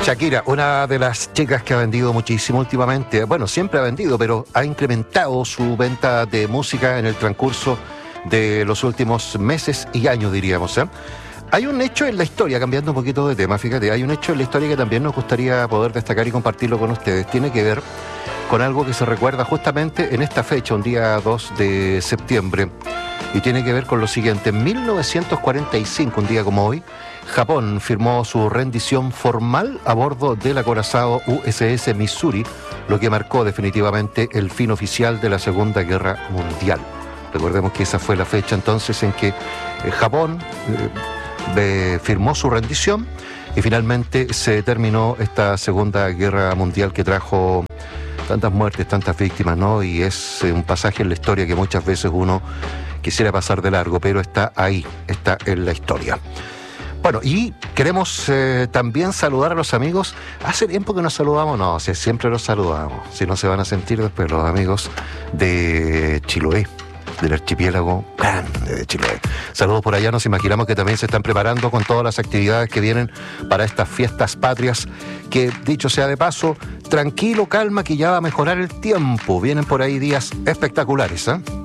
Shakira, una de las chicas que ha vendido muchísimo últimamente, bueno, siempre ha vendido, pero ha incrementado su venta de música en el transcurso de los últimos meses y años, diríamos, ¿eh? Hay un hecho en la historia, cambiando un poquito de tema, fíjate, hay un hecho en la historia que también nos gustaría poder destacar y compartirlo con ustedes. Tiene que ver con algo que se recuerda justamente en esta fecha, un día 2 de septiembre, y tiene que ver con lo siguiente. En 1945, un día como hoy, Japón firmó su rendición formal a bordo del acorazado USS Missouri, lo que marcó definitivamente el fin oficial de la Segunda Guerra Mundial. Recordemos que esa fue la fecha entonces en que Japón firmó su rendición y finalmente se terminó esta Segunda Guerra Mundial que trajo tantas muertes, tantas víctimas, ¿no? Y es un pasaje en la historia que muchas veces uno quisiera pasar de largo, pero está ahí, está en la historia. Bueno, y queremos también saludar a los amigos. Hace tiempo que nos saludamos, no, o sea, siempre los saludamos. Si no se van a sentir después los amigos de Chiloé, del archipiélago grande de Chiloé. Saludos por allá, nos imaginamos que también se están preparando con todas las actividades que vienen para estas fiestas patrias, que dicho sea de paso, tranquilo, calma, que ya va a mejorar el tiempo. Vienen por ahí días espectaculares, ¿eh?